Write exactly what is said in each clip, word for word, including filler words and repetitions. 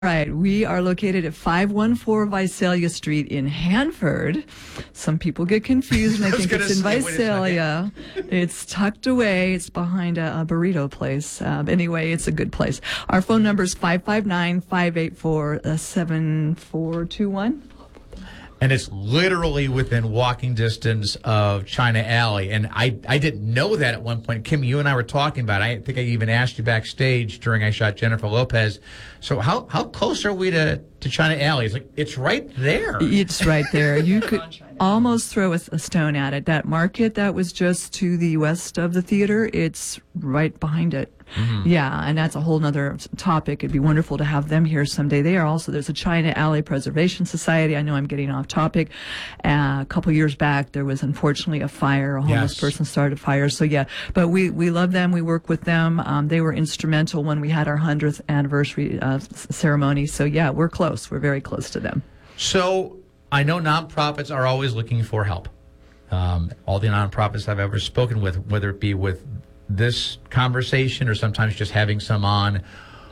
Right, we are located at five one four Visalia Street in Hanford. Some people get confused and they think it's in say, Visalia. It's tucked away. It's behind a, a burrito place. Uh, anyway, it's a good place. Our phone number is five five nine, five eight four, seven four two one. And it's literally within walking distance of China Alley. And I, I didn't know that at one point. Kim, you and I were talking about it. I think I even asked you backstage during I shot Jennifer Lopez. So how, how close are we to, to China Alley? It's like, it's right there. It's right there. You could almost throw a, a stone at it. That market that was just to the west of the theater, it's right behind it. Mm-hmm. Yeah, and that's a whole nother topic. It'd be wonderful to have them here someday. They are also, there's a China Alley Preservation Society. I know I'm getting off topic. Uh, a couple years back, there was unfortunately a fire. A homeless yes. person started a fire. So yeah, but we, we love them. We work with them. Um, they were instrumental when we had our hundredth anniversary uh, ceremony. So yeah, we're close. We're very close to them. So I know nonprofits are always looking for help. Um, all the nonprofits I've ever spoken with, whether it be with this conversation or sometimes just having some on,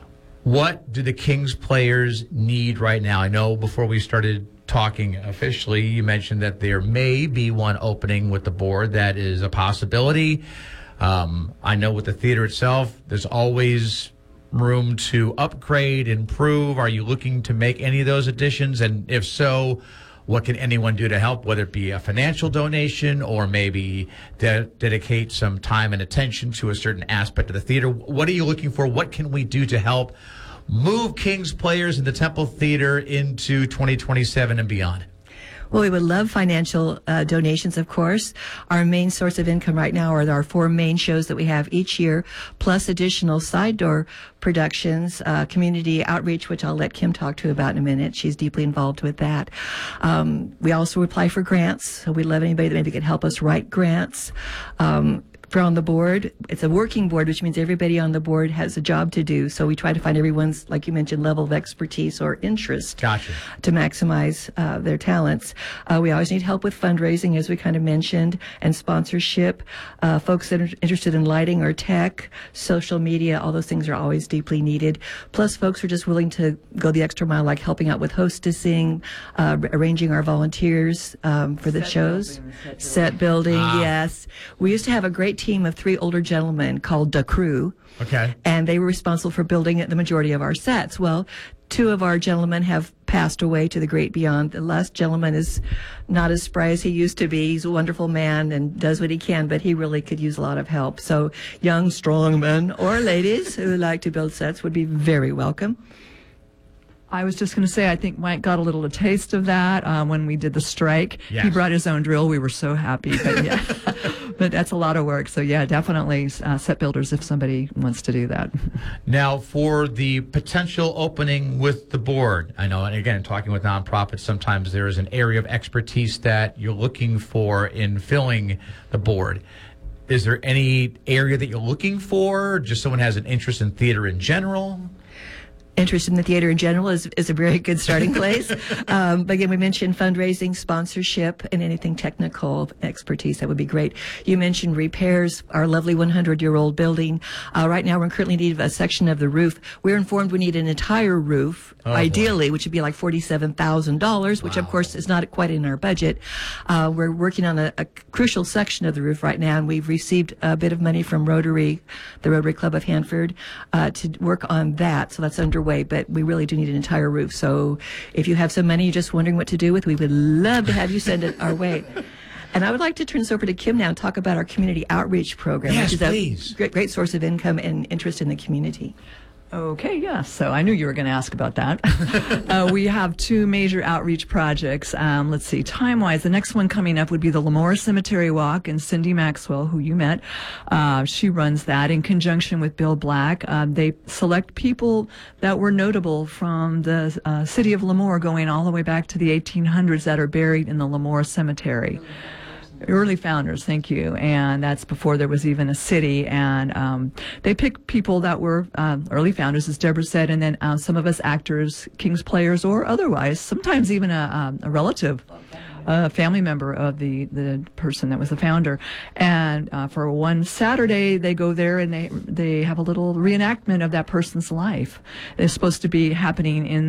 what do the Kings players need right now? I know before we started talking officially, you mentioned that there may be one opening with the board. That is a possibility. Um, I know with the theater itself, there's always room to upgrade, improve. Are you looking to make any of those additions? And if so, what can anyone do to help, whether it be a financial donation or maybe de- dedicate some time and attention to a certain aspect of the theater? What are you looking for? What can we do to help move Kings players in the Temple Theater into twenty twenty-seven and beyond? Well, we would love financial uh, donations, of course. Our main source of income right now are our four main shows that we have each year, plus additional side door productions, uh, community outreach, which I'll let Kim talk to about in a minute. She's deeply involved with that. Um, we also apply for grants, so we'd love anybody that maybe could help us write grants. Um, For on the board, it's a working board, which means everybody on the board has a job to do. So we try to find everyone's, like you mentioned, level of expertise or interest gotcha. to maximize uh, their talents. Uh, we always need help with fundraising, as we kind of mentioned, and sponsorship. Uh, folks that are interested in lighting or tech, social media, all those things are always deeply needed. Plus, folks who are just willing to go the extra mile, like helping out with hostessing, uh, arranging our volunteers um, for the set shows. Building, set, set building, ah. yes. We used to have a great team of three older gentlemen called the Crew. Okay. And they were responsible for building the majority of our sets. Well, two of our gentlemen have passed away to the great beyond. The last gentleman is not as spry as he used to be. He's a wonderful man and does what he can, but he really could use a lot of help. So young, strong men or ladies who like to build sets would be very welcome. I was just going to say, I think Mike got a little a taste of that uh, when we did the strike. Yes. He brought his own drill. We were so happy. But yeah, but that's a lot of work. So yeah, definitely uh, set builders if somebody wants to do that. Now, for the potential opening with the board, I know, and again, talking with nonprofits, sometimes there is an area of expertise that you're looking for in filling the board. Is there any area that you're looking for? Just someone has an interest in theater in general? Interest in the theater in general is, is a very good starting place. Um, but again, we mentioned fundraising, sponsorship, and anything technical expertise. That would be great. You mentioned repairs, our lovely hundred-year-old building. Uh, right now, we're currently in need of a section of the roof. We're informed we need an entire roof, oh, ideally, boy. which would be like forty-seven thousand dollars, which, wow. of course, is not quite in our budget. Uh, we're working on a, a crucial section of the roof right now, and we've received a bit of money from Rotary, the Rotary Club of Hanford, uh, to work on that. So that's underway. But we really do need an entire roof. So if you have some money you're just wondering what to do with, we would love to have you send it our way. And I would like to turn this over to Kim now and talk about our community outreach program, yes, which is please. a great, great source of income and interest in the community. Okay, yeah, so I knew you were going to ask about that. uh, we have two major outreach projects. Um, let's see, time-wise, the next one coming up would be the Lemoore Cemetery Walk, and Cindy Maxwell, who you met, uh, she runs that in conjunction with Bill Black. Uh, they select people that were notable from the uh, city of Lemoore going all the way back to the eighteen hundreds that are buried in the Lemoore Cemetery. Early founders, thank you. And that's before there was even a city. And um, they picked people that were uh, early founders, as Deborah said, and then uh, some of us actors, Kings players, or otherwise, sometimes even a, um, a relative a family member of the, the person that was the founder. And uh, for one Saturday, they go there and they they have a little reenactment of that person's life. It's supposed to be happening in